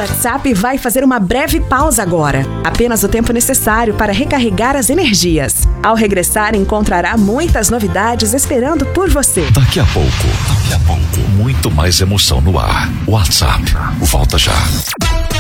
WhatsApp vai fazer uma breve pausa agora. Apenas o tempo necessário para recarregar as energias. Ao regressar, encontrará muitas novidades esperando por você. Daqui a pouco, muito mais emoção no ar. WhatsApp, volta já.